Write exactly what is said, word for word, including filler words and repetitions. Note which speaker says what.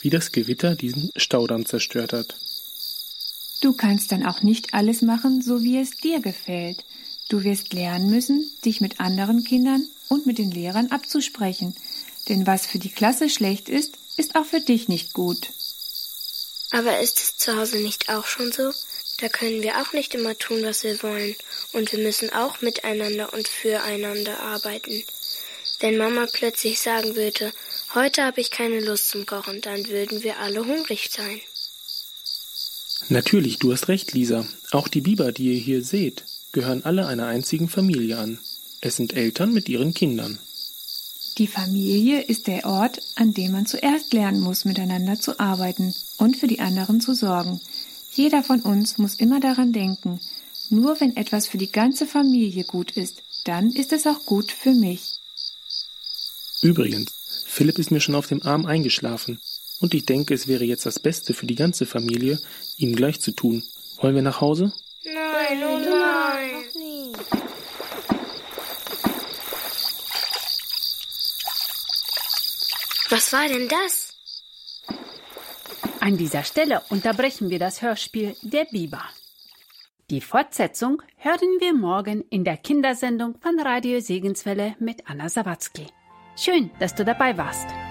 Speaker 1: wie das Gewitter diesen Staudamm zerstört hat.
Speaker 2: Du kannst dann auch nicht alles machen, so wie es dir gefällt. Du wirst lernen müssen, dich mit anderen Kindern und mit den Lehrern abzusprechen. Denn was für die Klasse schlecht ist, ist auch für dich nicht gut.
Speaker 3: Aber ist es zu Hause nicht auch schon so? Da können wir auch nicht immer tun, was wir wollen. Und wir müssen auch miteinander und füreinander arbeiten. Wenn Mama plötzlich sagen würde, heute habe ich keine Lust zum Kochen, dann würden wir alle hungrig sein.
Speaker 1: Natürlich, du hast recht, Lisa. Auch die Biber, die ihr hier seht, gehören alle einer einzigen Familie an. Es sind Eltern mit ihren Kindern.
Speaker 2: Die Familie ist der Ort, an dem man zuerst lernen muss, miteinander zu arbeiten und für die anderen zu sorgen. Jeder von uns muss immer daran denken, nur wenn etwas für die ganze Familie gut ist, dann ist es auch gut für mich.
Speaker 1: Übrigens, Philipp ist mir schon auf dem Arm eingeschlafen und ich denke, es wäre jetzt das Beste für die ganze Familie, ihm gleich zu tun. Wollen wir nach Hause?
Speaker 3: Nein, oh nein. Was war denn das?
Speaker 4: An dieser Stelle unterbrechen wir das Hörspiel Der Biber. Die Fortsetzung hören wir morgen in der Kindersendung von Radio Segenswelle mit Anna Sawatzki. Schön, dass du dabei warst.